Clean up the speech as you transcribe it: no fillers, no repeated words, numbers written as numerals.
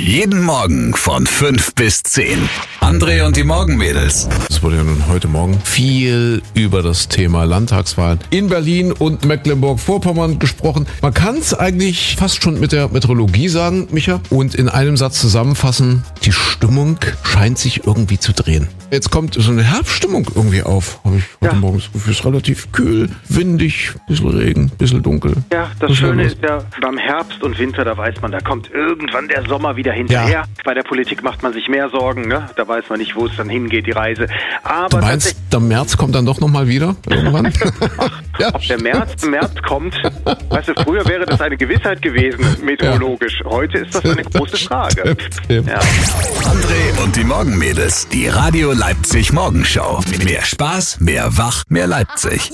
Jeden Morgen von 5 bis 10. André und die Morgenmädels. Es wurde ja nun heute Morgen viel über das Thema Landtagswahlen in Berlin und Mecklenburg-Vorpommern gesprochen. Man kann es eigentlich fast schon mit der Meteorologie sagen, Micha, und in einem Satz zusammenfassen: Die Stimmung scheint sich irgendwie zu drehen. Jetzt kommt so eine Herbststimmung irgendwie auf, habe ich heute Morgen das Gefühl. Es ist relativ kühl, windig, bisschen Regen, bisschen dunkel. Ja, das Schöne ist ja, beim Herbst und Winter, da weiß man, da kommt irgendwann der Sommer wieder hinterher. Ja. Bei der Politik macht man sich mehr Sorgen, ne? Da weiß man nicht, wo es dann hingeht, die Reise. Aber du meinst, der März kommt dann doch nochmal wieder irgendwann? Ja. Ob der März kommt, weißt du, früher wäre das eine Gewissheit gewesen, meteorologisch. Ja. Heute ist das eine große Frage. Ja. André und die Morgenmädels, die Radio Leipzig Morgenschau. Mehr Spaß, mehr Wach, mehr Leipzig.